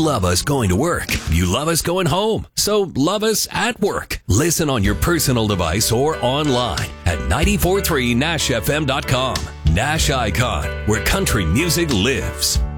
love us going to work. You love us going home. So love us at work. Listen on your personal device or online at 943nashfm.com. Nash Icon, where country music lives.